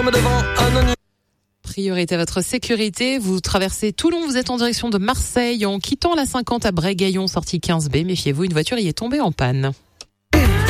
sommes devant un Priorité à votre sécurité. Vous traversez Toulon, vous êtes en direction de Marseille en quittant la 50 à Brégaillon, sortie 15B. Méfiez-vous, une voiture y est tombée en panne.